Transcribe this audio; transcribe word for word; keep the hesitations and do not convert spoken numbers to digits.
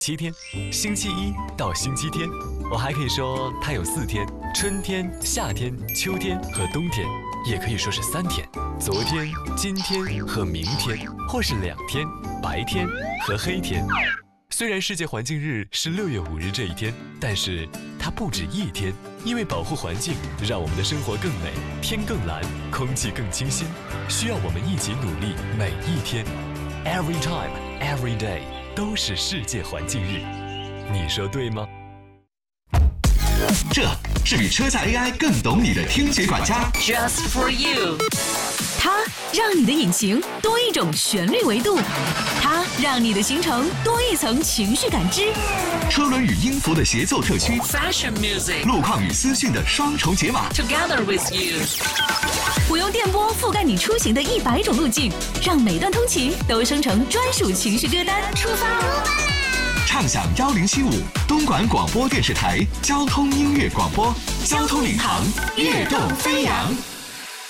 七天，星期一到星期天。我还可以说它有四天：春天、夏天、秋天和冬天，也可以说是三天：昨天、今天和明天，或是两天：白天和黑天。虽然世界环境日是六月五日这一天，但是它不止一天，因为保护环境，让我们的生活更美，天更蓝，空气更清新，需要我们一起努力，每一天 ，every time, every day 都是世界环境日，你说对吗？ 这是比车载 A I 更懂你的听觉管家 ，Just for you。 它让你的引擎多一种旋律维度，它让你的行程多一层情绪感知。 车轮与音符的协奏特区 ，Fashion music， 路况与资讯的双重解码 ，Together with you。 我用电波覆盖你出行的一百种路径，让每段通勤都生成专属情绪歌单。出发！ 畅享幺零七五东莞广播电视台交通音乐广播，交通领航，跃动飞扬。